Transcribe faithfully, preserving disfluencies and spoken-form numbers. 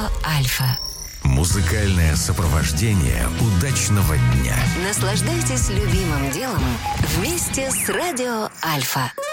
Альфа. Музыкальное сопровождение удачного дня. Наслаждайтесь любимым делом вместе с Радио Альфа.